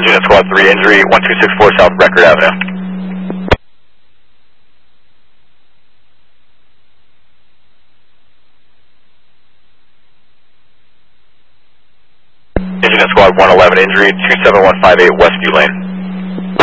Engine and Squad 3 injury, 1264 South Record Avenue. Engine and Squad 111 injury, 27158 Westview Lane.